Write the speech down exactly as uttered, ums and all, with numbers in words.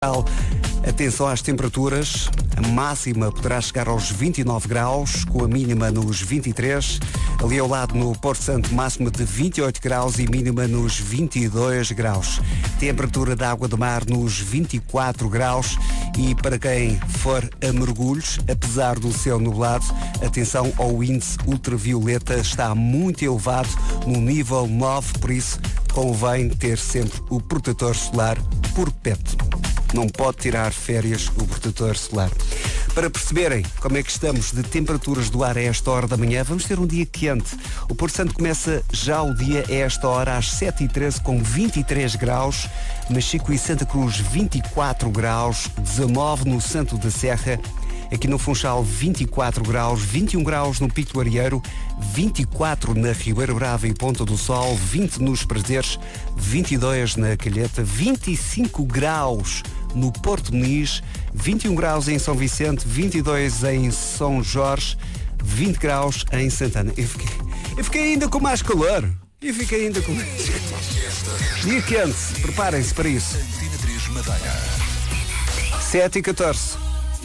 Atenção às temperaturas, a máxima poderá chegar aos vinte e nove graus, com a mínima nos vinte e três. Ali ao lado no Porto Santo, máxima de vinte e oito graus e mínima nos vinte e dois graus. Temperatura da água do mar nos vinte e quatro graus. E para quem for a mergulhos, apesar do céu nublado, atenção ao índice ultravioleta, está muito elevado no nível nove, por isso convém ter sempre o protetor solar por perto. Não pode tirar férias o protetor solar. Para perceberem como é que estamos de temperaturas do ar a esta hora da manhã, vamos ter um dia quente. O Porto Santo começa já o dia a esta hora às sete e treze com vinte e três graus. Machico e Santa Cruz vinte e quatro graus, dezanove no Santo da Serra. Aqui no Funchal vinte e quatro graus, vinte e um graus no Pico do Arieiro, vinte e quatro na Ribeira Brava e Ponta do Sol, vinte nos Prazeres, vinte e dois na Calheta, vinte e cinco graus no Porto Muniz, vinte e um graus em São Vicente, vinte e dois em São Jorge, vinte graus em Santana. Eu fiquei, eu fiquei ainda com mais calor. Eu fiquei ainda com mais calor. Dia quente, preparem-se para isso. sete e catorze.